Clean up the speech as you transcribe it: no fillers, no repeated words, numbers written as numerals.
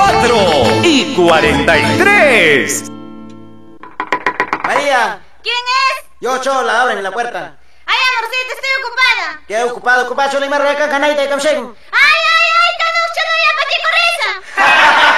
4:43. María. ¿Quién es? Yo, Chola, ábreme la puerta. Ay, amorcito, estoy ocupada. ¿Qué ocupado, Chola y Marreca, Canaita y Camchen? Ay,